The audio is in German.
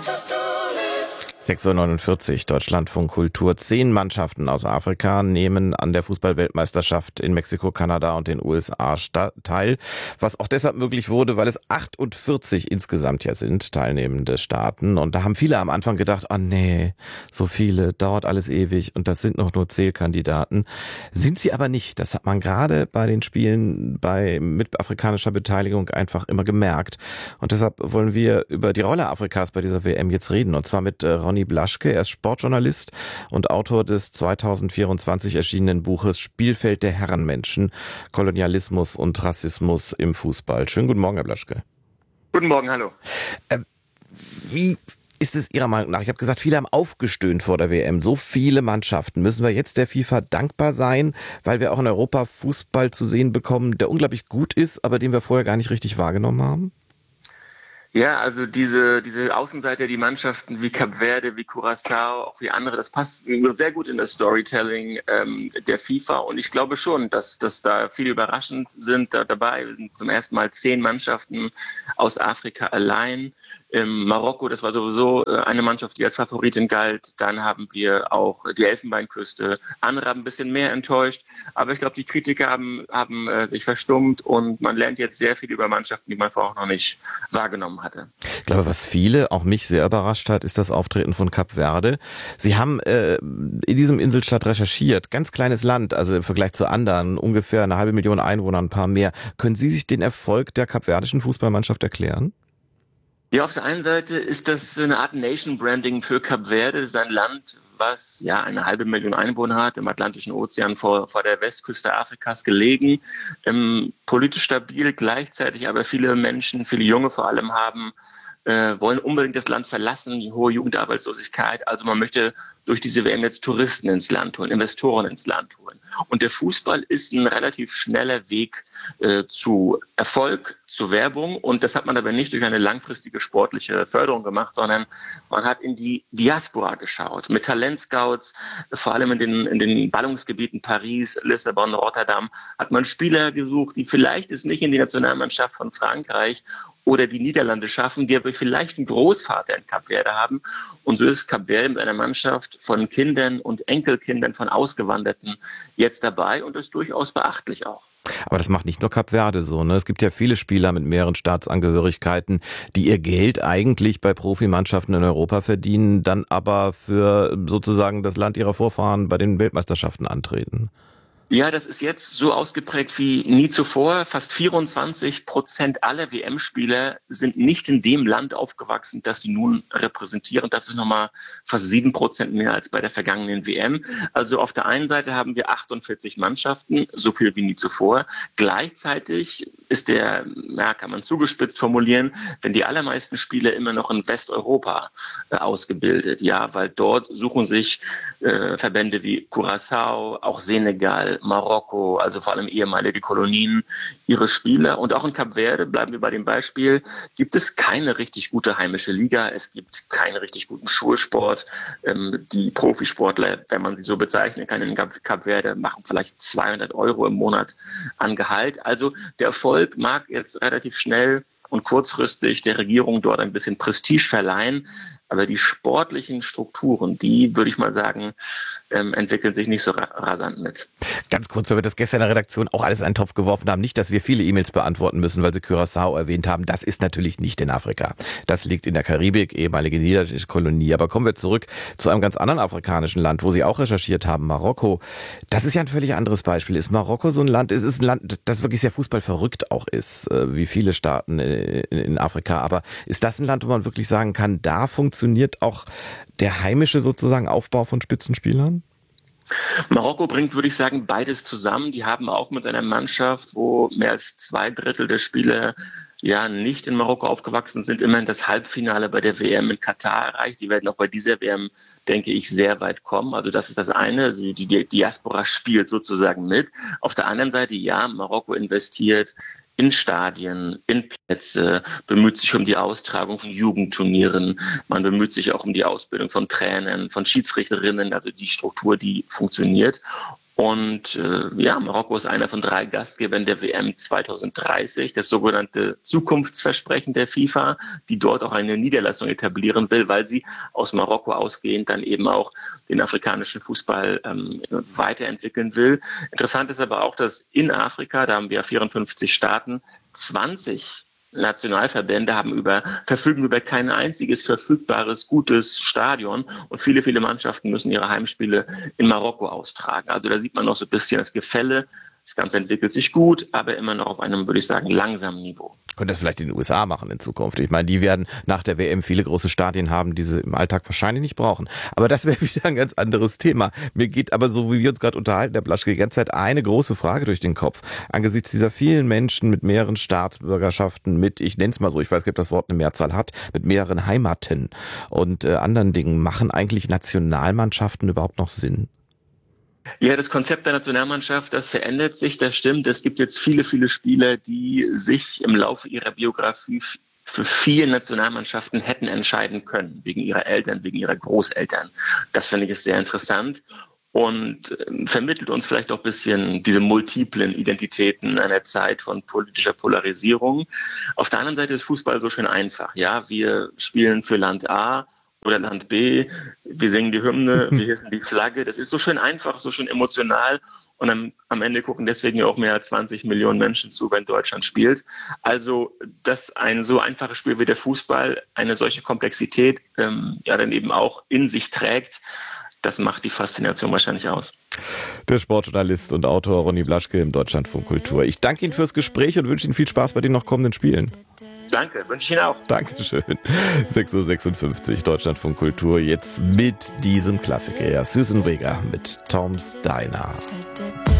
6:49 Uhr, Deutschlandfunk Kultur. 10 Mannschaften aus Afrika nehmen an der Fußball-Weltmeisterschaft in Mexiko, Kanada und den USA teil. Was auch deshalb möglich wurde, weil es 48 insgesamt ja sind, teilnehmende Staaten. Und da haben viele am Anfang gedacht, oh nee, so viele, dauert alles ewig und das sind noch nur Zählkandidaten. Sind sie aber nicht. Das hat man gerade bei den Spielen mit afrikanischer Beteiligung einfach immer gemerkt. Und deshalb wollen wir über die Rolle Afrikas bei dieser WM jetzt reden. Und zwar mit Ronny Blaschke. Er ist Sportjournalist und Autor des 2024 erschienenen Buches Spielfeld der Herrenmenschen, Kolonialismus und Rassismus im Fußball. Schönen guten Morgen, Herr Blaschke. Guten Morgen, hallo. Wie ist es Ihrer Meinung nach? Ich habe gesagt, viele haben aufgestöhnt vor der WM. So viele Mannschaften. Müssen wir jetzt der FIFA dankbar sein, weil wir auch in Europa Fußball zu sehen bekommen, der unglaublich gut ist, aber den wir vorher gar nicht richtig wahrgenommen haben? Ja, also diese Außenseiter, die Mannschaften wie Kap Verde, wie Curaçao, auch wie andere, das passt sehr gut in das Storytelling der FIFA. Und ich glaube schon, dass da viele überraschend sind dabei. Wir sind zum ersten Mal 10 Mannschaften aus Afrika allein. Marokko, das war sowieso eine Mannschaft, die als Favoritin galt. Dann haben wir auch die Elfenbeinküste. Andere haben ein bisschen mehr enttäuscht. Aber ich glaube, die Kritiker haben sich verstummt und man lernt jetzt sehr viel über Mannschaften, die man vorher auch noch nicht wahrgenommen hatte. Ich glaube, was viele, auch mich sehr überrascht hat, ist das Auftreten von Kap Verde. Sie haben in diesem Inselstaat recherchiert. Ganz kleines Land, also im Vergleich zu anderen, ungefähr 500.000 Einwohner, ein paar mehr. Können Sie sich den Erfolg der kapverdischen Fußballmannschaft erklären? Ja, auf der einen Seite ist das eine Art Nation-Branding für Kap Verde, sein Land, was ja 500.000 Einwohner hat, im Atlantischen Ozean vor der Westküste Afrikas gelegen, politisch stabil, gleichzeitig aber viele Menschen, viele Junge vor allem wollen unbedingt das Land verlassen, die hohe Jugendarbeitslosigkeit. Also man möchte durch diese WM jetzt Touristen ins Land holen, Investoren ins Land holen. Und der Fußball ist ein relativ schneller Weg zu Erfolg, zu Werbung. Und das hat man aber nicht durch eine langfristige sportliche Förderung gemacht, sondern man hat in die Diaspora geschaut. Mit Talentscouts, vor allem in den Ballungsgebieten Paris, Lissabon, Rotterdam, hat man Spieler gesucht, die vielleicht es nicht in die Nationalmannschaft von Frankreich oder die Niederlande schaffen, die aber vielleicht einen Großvater in Kap Verde haben. Und so ist Kap Verde mit einer Mannschaft von Kindern und Enkelkindern von Ausgewanderten jetzt dabei und das ist durchaus beachtlich auch. Aber das macht nicht nur Kap Verde so, ne? Es gibt ja viele Spieler mit mehreren Staatsangehörigkeiten, die ihr Geld eigentlich bei Profimannschaften in Europa verdienen, dann aber für sozusagen das Land ihrer Vorfahren bei den Weltmeisterschaften antreten. Ja, das ist jetzt so ausgeprägt wie nie zuvor. Fast 24% aller WM-Spieler sind nicht in dem Land aufgewachsen, das sie nun repräsentieren. Das ist nochmal fast 7% mehr als bei der vergangenen WM. Also auf der einen Seite haben wir 48 Mannschaften, so viel wie nie zuvor. Gleichzeitig ist kann man zugespitzt formulieren, wenn die allermeisten Spieler immer noch in Westeuropa ausgebildet. Ja, weil dort suchen sich Verbände wie Curaçao, auch Senegal, Marokko, also vor allem ehemalige Kolonien, ihre Spieler. Und auch in Kap Verde, bleiben wir bei dem Beispiel, gibt es keine richtig gute heimische Liga. Es gibt keinen richtig guten Schulsport. Die Profisportler, wenn man sie so bezeichnen kann, in Kap Verde machen vielleicht 200 € im Monat an Gehalt. Also der Erfolg mag jetzt relativ schnell und kurzfristig der Regierung dort ein bisschen Prestige verleihen. Aber die sportlichen Strukturen, die, würde ich mal sagen, entwickeln sich nicht so rasant mit. Ganz kurz, weil wir das gestern in der Redaktion auch alles in einen Topf geworfen haben. Nicht, dass wir viele E-Mails beantworten müssen, weil Sie Curaçao erwähnt haben. Das ist natürlich nicht in Afrika. Das liegt in der Karibik, ehemalige niederländische Kolonie. Aber kommen wir zurück zu einem ganz anderen afrikanischen Land, wo Sie auch recherchiert haben, Marokko. Das ist ja ein völlig anderes Beispiel. Ist Marokko so ein Land? Es ist ein Land, das wirklich sehr fußballverrückt auch ist, wie viele Staaten in Afrika. Aber ist das ein Land, wo man wirklich sagen kann, da funktioniert auch der heimische sozusagen Aufbau von Spitzenspielern? Marokko bringt, würde ich sagen, beides zusammen. Die haben auch mit einer Mannschaft, wo mehr als 2/3 der Spieler nicht in Marokko aufgewachsen sind, immerhin das Halbfinale bei der WM in Katar erreicht. Die werden auch bei dieser WM, denke ich, sehr weit kommen. Also das ist das eine. Also die Diaspora spielt sozusagen mit. Auf der anderen Seite, Marokko investiert in Stadien, in Plätze, bemüht sich um die Austragung von Jugendturnieren. Man bemüht sich auch um die Ausbildung von Trainern, von Schiedsrichterinnen, also die Struktur, die funktioniert. Und Marokko ist einer von 3 Gastgebern der WM 2030, das sogenannte Zukunftsversprechen der FIFA, die dort auch eine Niederlassung etablieren will, weil sie aus Marokko ausgehend dann eben auch den afrikanischen Fußball weiterentwickeln will. Interessant ist aber auch, dass in Afrika, da haben wir 54 Staaten, 20 Nationalverbände verfügen über kein einziges verfügbares, gutes Stadion und viele, viele Mannschaften müssen ihre Heimspiele in Marokko austragen. Also da sieht man noch so ein bisschen das Gefälle. Das Ganze entwickelt sich gut, aber immer noch auf einem, würde ich sagen, langsamen Niveau. Könnte das vielleicht in den USA machen in Zukunft? Ich meine, die werden nach der WM viele große Stadien haben, die sie im Alltag wahrscheinlich nicht brauchen. Aber das wäre wieder ein ganz anderes Thema. Mir geht aber, so wie wir uns gerade unterhalten, Herr Blaschke, die ganze Zeit eine große Frage durch den Kopf. Angesichts dieser vielen Menschen mit mehreren Staatsbürgerschaften, ich nenne es mal so, ich weiß nicht, ob das Wort eine Mehrzahl hat, mit mehreren Heimaten und anderen Dingen, machen eigentlich Nationalmannschaften überhaupt noch Sinn? Ja, das Konzept der Nationalmannschaft, das verändert sich, das stimmt. Es gibt jetzt viele, viele Spieler, die sich im Laufe ihrer Biografie für 4 Nationalmannschaften hätten entscheiden können, wegen ihrer Eltern, wegen ihrer Großeltern. Das finde ich ist sehr interessant und vermittelt uns vielleicht auch ein bisschen diese multiplen Identitäten einer Zeit von politischer Polarisierung. Auf der anderen Seite ist Fußball so schön einfach. Ja, wir spielen für Land A oder Land B, wir singen die Hymne, wir hissen die Flagge. Das ist so schön einfach, so schön emotional und am Ende gucken deswegen ja auch mehr als 20 Millionen Menschen zu, wenn Deutschland spielt. Also, dass ein so einfaches Spiel wie der Fußball eine solche Komplexität dann eben auch in sich trägt, das macht die Faszination wahrscheinlich aus. Der Sportjournalist und Autor Ronny Blaschke im Deutschlandfunk Kultur. Ich danke Ihnen fürs Gespräch und wünsche Ihnen viel Spaß bei den noch kommenden Spielen. Danke, wünsche ich Ihnen auch. Dankeschön. 6.56 Uhr Deutschlandfunk Kultur. Jetzt mit diesem Klassiker. Ja, Susan Vega mit Tom's Diner.